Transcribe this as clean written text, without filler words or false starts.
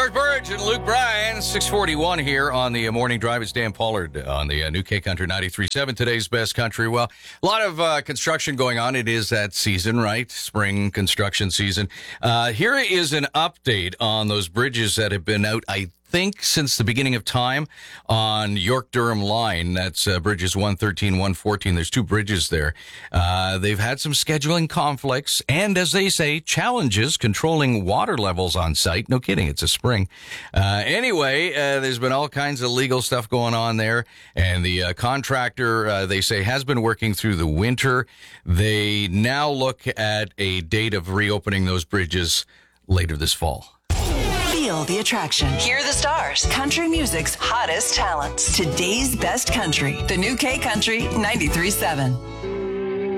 Mark Burge and Luke Bryan, 641 here on the Morning Drive. It's Dan Pollard on the New K Country 93.7, today's best country. Well, a lot of construction going on. It is that season, right? Spring construction season. Here is an update on those bridges that have been out, I think, since the beginning of time on York-Durham line. That's bridges 113, 114. There's two bridges there. They've had some scheduling conflicts and, as they say, challenges controlling water levels on site. No kidding, it's a spring. Anyway, there's been all kinds of legal stuff going on there, and the contractor, they say, has been working through the winter. They now look at a date of reopening those bridges later this fall. Feel the attraction. Hear the stars. Country music's hottest talents. Today's best country. The New K Country 93.7.